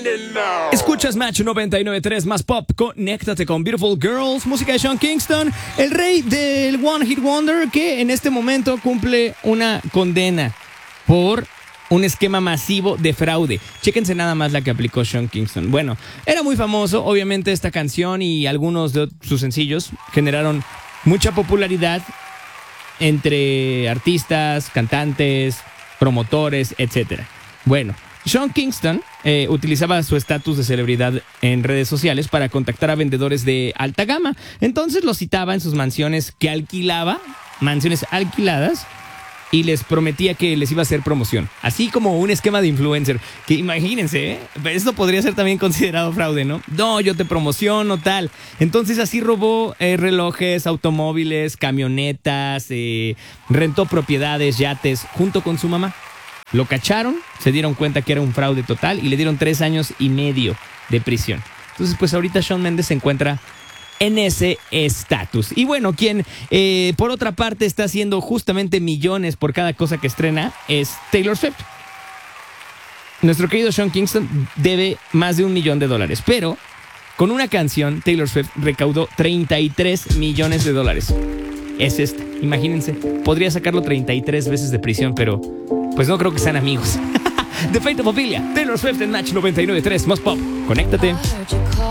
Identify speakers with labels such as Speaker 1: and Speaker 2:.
Speaker 1: Escuchas Match 99.3 más pop. Conéctate con Beautiful Girls, música de Sean Kingston, el rey del One Hit Wonder, que en este momento cumple una condena por un esquema masivo de fraude. Chéquense nada más la que aplicó Sean Kingston. Bueno, era muy famoso, obviamente esta canción y algunos de sus sencillos generaron mucha popularidad entre artistas, cantantes, promotores, etc. Bueno, Sean Kingston utilizaba su estatus de celebridad en redes sociales para contactar a vendedores de alta gama. Entonces los citaba en sus mansiones que alquilaba, mansiones alquiladas, y les prometía que les iba a hacer promoción. Así como un esquema de influencer. Que imagínense, esto podría ser también considerado fraude, ¿no? No, yo te promociono, tal. Entonces así robó relojes, automóviles, camionetas, rentó propiedades, yates, junto con su mamá. Lo cacharon, se dieron cuenta que era un fraude total y le dieron 3 años y medio de prisión. Entonces, pues ahorita Shawn Mendes se encuentra en ese estatus. Y bueno, quien por otra parte está haciendo justamente millones por cada cosa que estrena es Taylor Swift. Nuestro querido Sean Kingston debe más de $1 millón, pero con una canción Taylor Swift recaudó $33 millones. Es esta, imagínense, podría sacarlo 33 veces de prisión, pero pues no creo que sean amigos. The Fate of Ophelia, Taylor Swift en Match 99.3 más pop. Conéctate.